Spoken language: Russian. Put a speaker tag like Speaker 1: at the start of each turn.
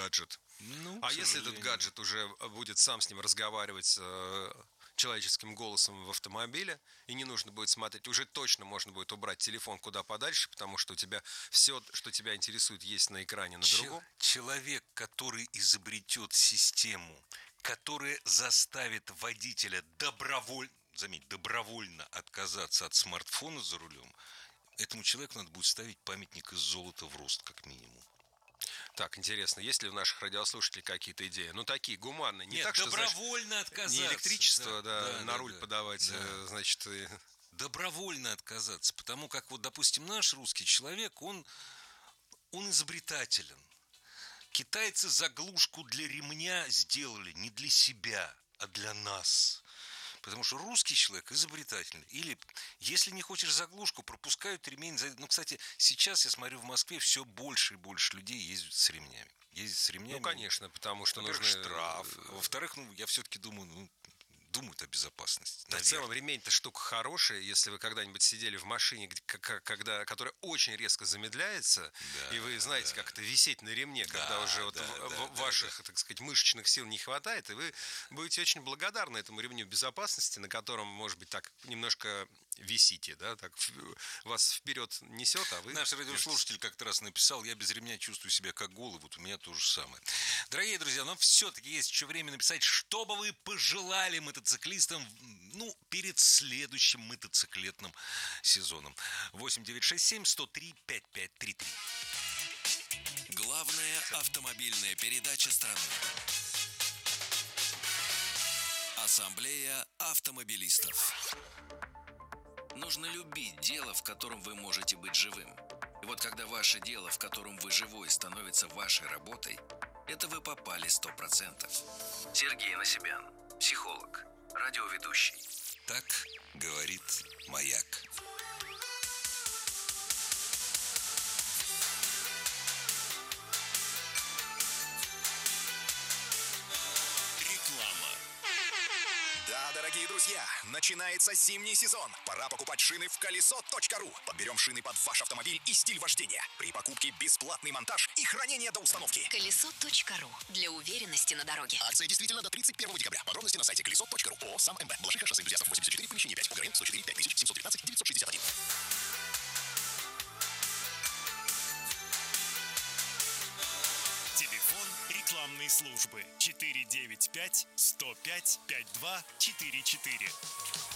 Speaker 1: гаджет.
Speaker 2: Ну,
Speaker 1: А
Speaker 2: к
Speaker 1: если этот
Speaker 2: сожалению.
Speaker 1: гаджет уже будет сам с ним разговаривать человеческим голосом в автомобиле, и не нужно будет смотреть, уже точно можно будет убрать телефон куда подальше, потому что у тебя все, что тебя интересует, есть на экране на другом.
Speaker 2: Человек, который изобретет систему, которая заставит водителя добровольно отказаться от смартфона за рулем, этому человеку надо будет ставить памятник из золота в рост, как минимум.
Speaker 1: Так, интересно, есть ли у наших радиослушателей какие-то идеи? Ну, такие гуманные. Не
Speaker 2: Нет,
Speaker 1: так, что, знаешь,
Speaker 2: добровольно отказаться.
Speaker 1: не электричество, на
Speaker 2: да,
Speaker 1: руль подавать,
Speaker 2: да.
Speaker 1: значит,
Speaker 2: Добровольно отказаться, потому как, вот, допустим, наш русский человек, он изобретателен. Китайцы заглушку для ремня сделали не для себя, а для нас. Потому что русский человек изобретательный. Или, если не хочешь заглушку, пропускают ремень. Ну, кстати, сейчас я смотрю, в Москве все больше и больше людей ездят с ремнями.
Speaker 1: ну, конечно, потому что
Speaker 2: Во-первых,
Speaker 1: нужно...
Speaker 2: штраф. Во-вторых, я все-таки думаю, думают о безопасности.
Speaker 1: Да, в целом ремень-то штука хорошая, если вы когда-нибудь сидели в машине, которая очень резко замедляется, и вы знаете, как это висеть на ремне, когда уже ваших, так сказать, мышечных сил не хватает, и вы будете очень благодарны этому ремню безопасности, на котором, может быть, так немножко висите, да, так вас вперед несет, а вы...
Speaker 2: Наш радиослушатель как-то раз написал: я без ремня чувствую себя как голый. Вот у меня то же самое. Дорогие друзья, но все-таки есть еще время написать, что бы вы пожелали мотоциклистам, перед следующим мотоциклетным сезоном. 8-967-103-5533.
Speaker 3: Главная автомобильная передача страны. Ассамблея автомобилистов. Нужно любить дело, в котором вы можете быть живым. И вот когда ваше дело, в котором вы живой, становится вашей работой, это вы попали 100%. Сергей Насибян, психолог, радиоведущий.
Speaker 2: Так говорит Маяк.
Speaker 4: Да, дорогие друзья, начинается зимний сезон. Пора покупать шины в колесо.ру. Подберем шины под ваш автомобиль и стиль вождения. При покупке бесплатный монтаж и хранение до установки.
Speaker 5: Колесо.ру. Для уверенности на дороге.
Speaker 4: Акция действительно до 31 декабря. Подробности на сайте колесо.ру. ООО «Сам МБ». Балашиха, шоссе энтузиастов, 84, помещение 5. УГРН 104 5719 961.
Speaker 6: Телефон рекламной службы 495 105 5244.